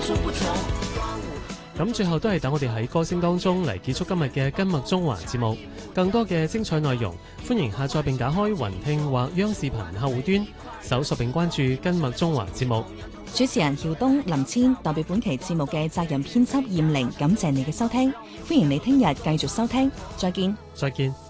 咁最後都係等我哋喺歌聲當中嚟結束今日嘅今麥中華節目。更多嘅精彩內容，歡迎下載並打開雲聽或央視頻客戶端，搜索並關注今麥中華節目。 主持人曉東、林千代表本期節目嘅責任編輯燕玲，感謝你嘅收聽，歡迎你聽日繼續收聽，再見。 再見。